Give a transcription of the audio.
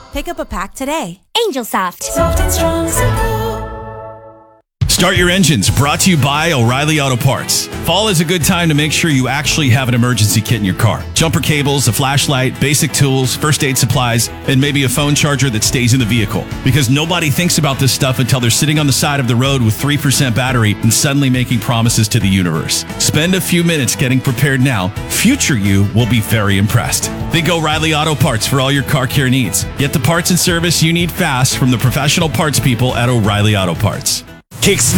Pick up a pack today. Angel Soft. Soft and strong, simple. Start Your Engines, brought to you by O'Reilly Auto Parts. Fall is a good time to make sure you actually have an emergency kit in your car. Jumper cables, a flashlight, basic tools, first aid supplies, and maybe a phone charger that stays in the vehicle. Because nobody thinks about this stuff until they're sitting on the side of the road with 3% battery and suddenly making promises to the universe. Spend a few minutes getting prepared now. Future you will be very impressed. Think O'Reilly Auto Parts for all your car care needs. Get the parts and service you need fast from the professional parts people at O'Reilly Auto Parts. Kicks